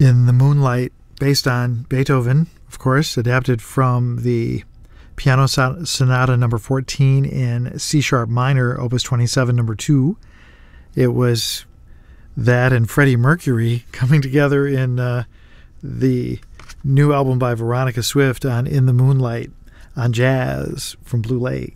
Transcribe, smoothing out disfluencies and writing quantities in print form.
In the Moonlight, based on Beethoven, of course, adapted from the Piano Sonata number 14 in C-sharp minor, Opus 27, number 2. It was that and Freddie Mercury coming together in the new album by Veronica Swift on In the Moonlight on jazz from Blue Lake.